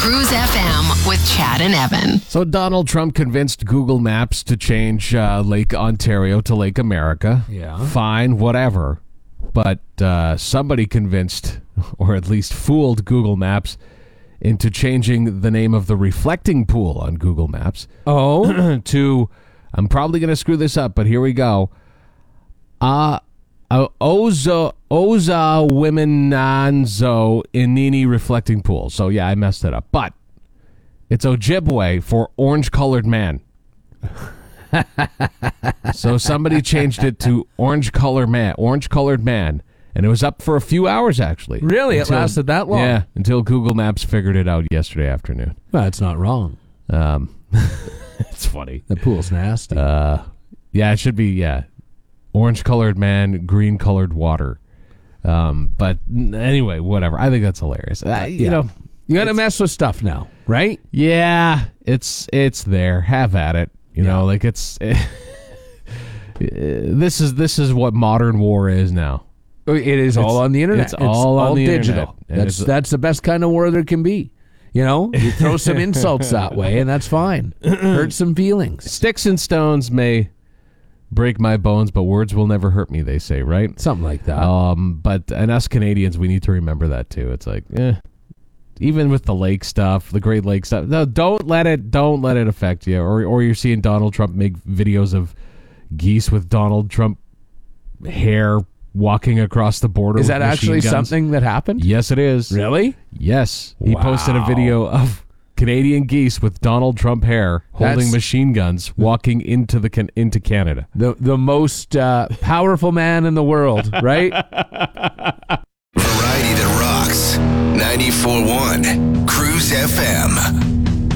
Cruise FM with Chad and Evan. So Donald Trump convinced Google Maps to change Lake Ontario to Lake America. Yeah. Fine, whatever. But somebody convinced, or at least fooled Google Maps into changing the name of the reflecting pool on Google Maps Oh, to, I'm probably going to screw this up, but here we go. Oza Womenanzo Inini reflecting pool. So yeah, I messed it up. But it's Ojibwe for orange colored man. So somebody changed it to orange colored man, and it was up for a few hours actually. really? It lasted that long? Yeah, until Google Maps figured it out yesterday afternoon. Well, it's not wrong. It's funny. The pool's nasty. Yeah, it should be, orange colored man, green colored water. But anyway, whatever. I think that's hilarious. You know, you got to mess with stuff now, right? yeah, it's there. Have at it. You know, like this is what modern war is now. It is all on the internet. It's all on the digital. internet. That's the best kind of war there can be. You know, you throw some insults that way, and that's fine. Hurt some feelings. Sticks and stones may break my bones, but words will never hurt me, they say, right? Something like that. And us Canadians, we need to remember that too. It's like, even with the lake stuff, the Great Lake stuff, no, don't let it affect you. Or you're seeing Donald Trump make videos of geese with Donald Trump hair walking across the border. Is with that actually machine guns. something that happened? Yes, it is. Really? Yes. He Wow. posted a video of Canadian geese with Donald Trump hair holding That's- machine guns walking into Canada. The most powerful man in the world, right? Variety that rocks. 94.1